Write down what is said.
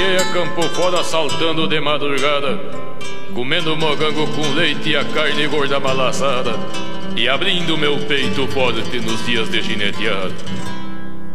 cheguei a campo fora saltando de madrugada, comendo mogango com leite e a carne gorda malaçada, e abrindo meu peito forte nos dias de gineteada.